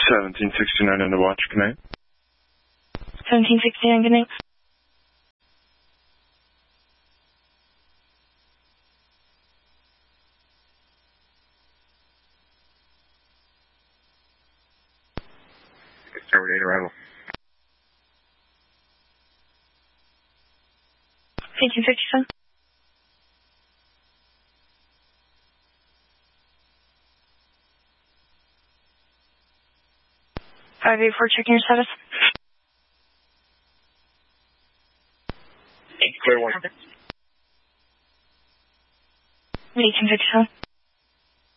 1769 in the watch, good night. 1769, good night. Starboard 8 arrival. 1857. 584, checking your status. Clear 1. 1857.